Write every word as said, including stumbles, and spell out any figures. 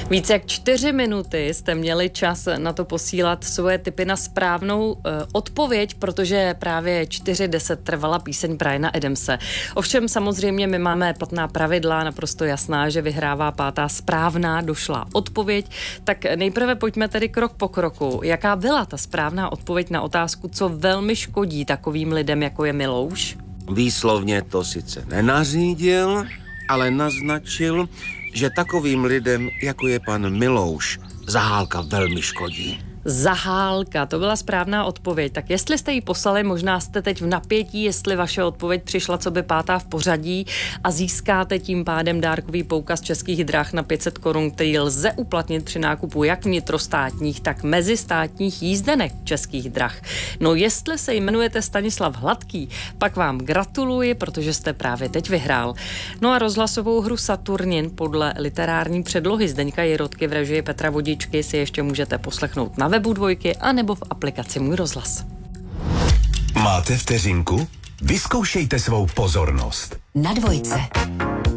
Více jak čtyři minuty jste měli čas na to posílat svoje tipy na správnou uh, odpověď, protože právě čtyři deset trvala píseň Briana Adamse. Ovšem samozřejmě my máme platná pravidla, naprosto jasná, že vyhrává pátá správná došlá odpověď. Tak nejprve pojďme tedy krok po kroku. Jaká byla ta správná odpověď na otázku, co velmi škodí takovým lidem, jako je Milouš? Výslovně to sice nenařídil, ale naznačil, že takovým lidem, jako je pan Milouš, Zahálka velmi škodí. Zahálka, to byla správná odpověď. Tak jestli jste ji poslali, možná jste teď v napětí, jestli vaše odpověď přišla co by pátá v pořadí a získáte tím pádem dárkový poukaz Českých drah na pět set korun, který lze uplatnit při nákupu jak vnitrostátních, tak mezistátních jízdenek Českých drah. No jestli se jmenujete Stanislav Hladký, pak vám gratuluji, protože jste právě teď vyhrál. No a rozhlasovou hru Saturnin podle literární předlohy Zdeňka Jirotky v režii Petra Vodičky si ještě můžete poslechnout na webu Dvojky a nebo v aplikaci Můj rozhlas. Máte vteřinku? Vyzkoušejte svou pozornost. Na Dvojce.